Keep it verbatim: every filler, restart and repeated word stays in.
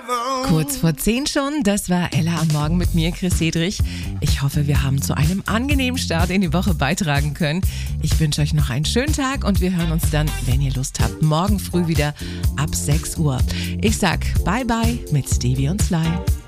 Kurz vor zehn schon, das war Ella am Morgen mit mir, Chris Hedrich. Ich hoffe, wir haben zu einem angenehmen Start in die Woche beitragen können. Ich wünsche euch noch einen schönen Tag und wir hören uns dann, wenn ihr Lust habt, morgen früh wieder ab sechs Uhr. Ich sag bye bye mit Stevie und Sly.